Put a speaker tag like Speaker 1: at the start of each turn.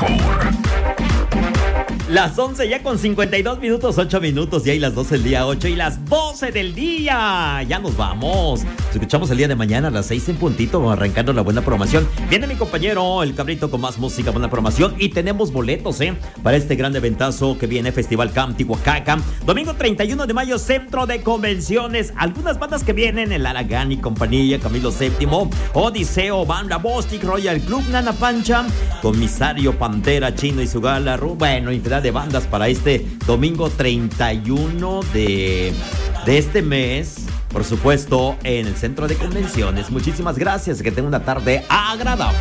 Speaker 1: mejor.
Speaker 2: Las 11 ya con 52 minutos, 8 minutos, y ahí las 12 del día 8 y las 12 del día. Ya nos vamos. Nos escuchamos el día de mañana a las 6 en puntito, arrancando la buena programación. Viene mi compañero, el Cabrito, con más música, buena programación. Y tenemos boletos, para este gran eventazo que viene, Festival Camp Tihuacaca. Domingo 31 de mayo, Centro de Convenciones. Algunas bandas que vienen, el Aragán y compañía, Camilo VII, Odiseo, Banda Bostic, Royal Club, Nana Pancha, Comisario Pantera, Chino y su gala. Bueno, infinidad de bandas para este domingo 31 de este mes, por supuesto, en el Centro de Convenciones. Muchísimas gracias, que tengan una tarde agradable.